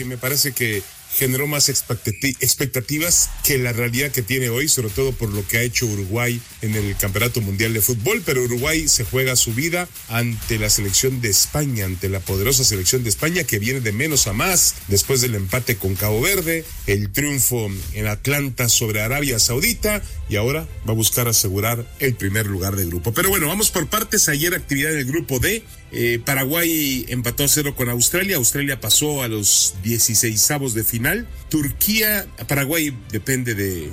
que me parece que generó más expectativas que la realidad que tiene hoy, sobre todo por lo que ha hecho Uruguay en el Campeonato Mundial de Fútbol, pero Uruguay se juega su vida ante la selección de España, ante la poderosa selección de España que viene de menos a más después del empate con Cabo Verde, el triunfo en Atlanta sobre Arabia Saudita y ahora va a buscar asegurar el primer lugar de grupo. Pero bueno, vamos por partes. Ayer actividad en el grupo D. Paraguay empató a 0 con Australia. Australia pasó a los 16avos de final. Turquía, Paraguay depende de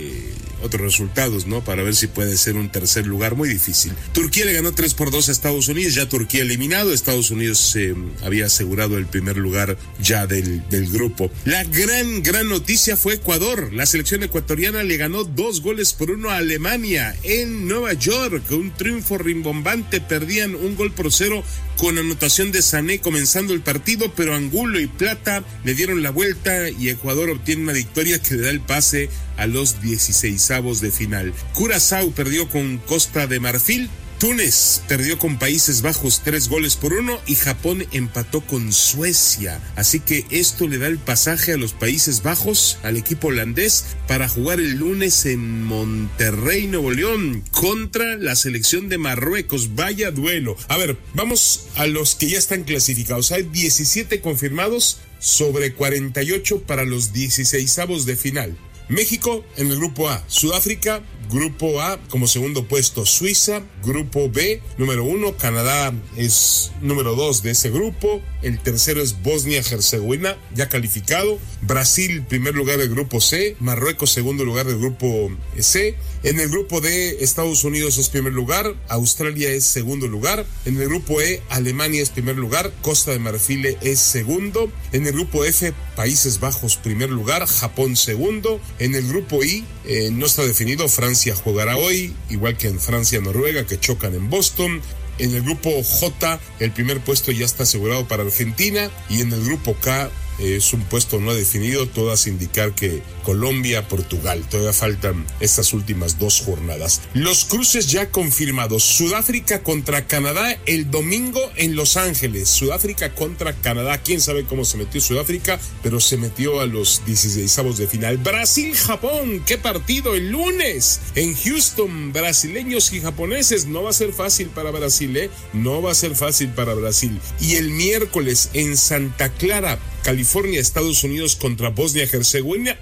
otros resultados, ¿no? Para ver si puede ser un tercer lugar, muy difícil. Turquía le ganó 3-2 a Estados Unidos, ya Turquía eliminado. Estados Unidos había asegurado el primer lugar ya del grupo. La gran noticia fue Ecuador. La selección ecuatoriana le ganó 2-1 a Alemania en Nueva York. Un triunfo rimbombante, perdían 1-0 con anotación de Sané comenzando el partido, pero Angulo y Plata le dieron la vuelta y Ecuador obtiene una victoria que le da el pase a los 16avos de final. Curazao perdió con Costa de Marfil. Túnez perdió con Países Bajos 3-1 y Japón empató con Suecia. Así que esto le da el pasaje a los Países Bajos, al equipo holandés, para jugar el lunes en Monterrey, Nuevo León, contra la selección de Marruecos. Vaya duelo. A ver, vamos a los que ya están clasificados. Hay 17 confirmados sobre 48 para los 16avos de final. México en el grupo A, Sudáfrica, grupo A como segundo puesto Suiza, grupo B, número 1, Canadá es número 2 de ese grupo, el tercero es Bosnia-Herzegovina, ya calificado, Brasil primer lugar del grupo C, Marruecos segundo lugar del grupo C, en el grupo D Estados Unidos es primer lugar, Australia es segundo lugar, en el grupo E Alemania es primer lugar, Costa de Marfil es segundo, en el grupo F Países Bajos primer lugar, Japón segundo, en el grupo I no está definido, Francia jugará hoy, igual que en Francia-Noruega que chocan en Boston. En el grupo J el primer puesto ya está asegurado para Argentina y en el grupo K es un puesto no definido, todas indicar que Colombia, Portugal, todavía faltan estas últimas 2 jornadas. Los cruces ya confirmados, Sudáfrica contra Canadá el domingo en Los Ángeles, Sudáfrica contra Canadá, quién sabe cómo se metió Sudáfrica, pero se metió a los 16avos de final. Brasil-Japón, qué partido el lunes en Houston, brasileños y japoneses, no va a ser fácil para Brasil, no va a ser fácil para Brasil. Y el miércoles en Santa Clara, California, Estados Unidos contra Bosnia-Herzegovina.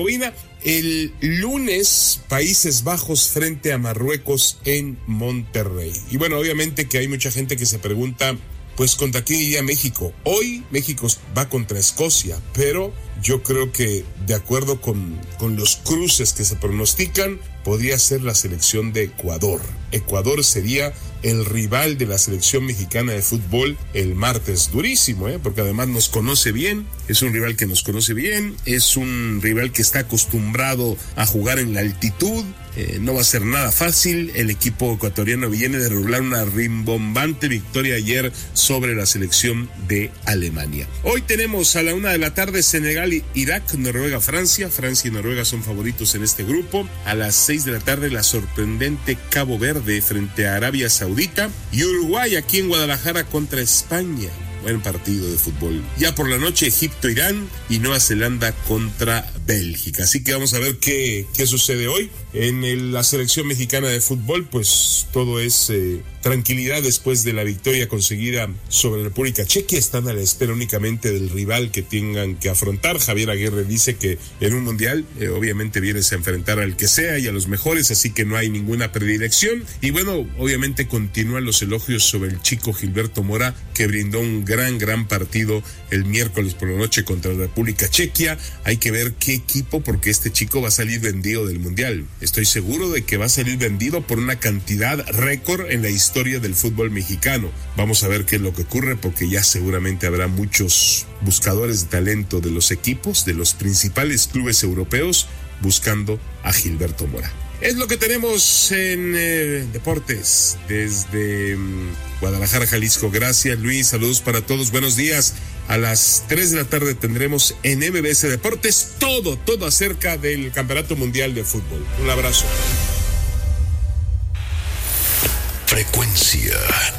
El lunes, Países Bajos frente a Marruecos en Monterrey. Y bueno, obviamente que hay mucha gente que se pregunta, pues ¿contra quién iría México? Hoy México va contra Escocia, pero yo creo que de acuerdo con los cruces que se pronostican, podría ser la selección de Ecuador. Ecuador sería el rival de la selección mexicana de fútbol el martes. Durísimo, porque además nos conoce bien, es un rival que nos conoce bien, es un rival que está acostumbrado a jugar en la altitud, no va a ser nada fácil. El equipo ecuatoriano viene de lograr una rimbombante victoria ayer sobre la selección de Alemania. Hoy tenemos a la 1:00 p.m. Senegal, Irak, Noruega, Francia. Francia y Noruega son favoritos en este grupo. A las 6:00 p.m. la sorprendente Cabo Verde frente a Arabia Saudita y Uruguay aquí en Guadalajara contra España. Buen partido de fútbol. Ya por la noche Egipto, Irán y Nueva Zelanda contra Bélgica. Así que vamos a ver qué sucede hoy. En la selección mexicana de fútbol, pues todo es tranquilidad después de la victoria conseguida sobre la República Checa. Están a la espera únicamente del rival que tengan que afrontar. Javier Aguirre dice que en un mundial obviamente vienes a enfrentar al que sea y a los mejores, así que no hay ninguna predilección. Y bueno, obviamente continúan los elogios sobre el chico Gilberto Mora, que brindó un gran partido el miércoles por la noche contra la República Checa. Hay que ver qué equipo, porque este chico va a salir vendido del mundial. Estoy seguro de que va a salir vendido por una cantidad récord en la historia del fútbol mexicano. Vamos a ver qué es lo que ocurre, porque ya seguramente habrá muchos buscadores de talento de los equipos, de los principales clubes europeos, buscando a Gilberto Mora. Es lo que tenemos en deportes desde Guadalajara, Jalisco. Gracias, Luis. Saludos para todos. Buenos días. A las 3:00 p.m. tendremos en MBS Deportes todo acerca del Campeonato Mundial de Fútbol. Un abrazo. Frecuencia